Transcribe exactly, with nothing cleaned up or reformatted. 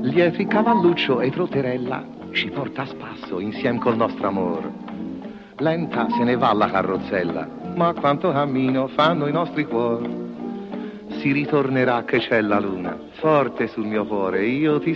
Lieti cavalluccio e trotterella ci porta a spasso insieme col nostro amor. Lenta se ne va la carrozzella, ma quanto cammino fanno i nostri cuori. Si ritornerà che c'è la luna, forte sul mio cuore, io ti